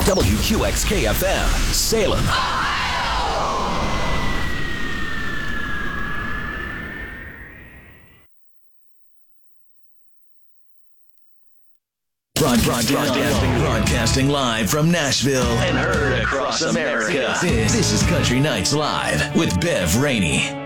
WQXK-FM, Salem. Broadcasting live from Nashville and heard across America. This is Country Nights Live with Bev Rainey.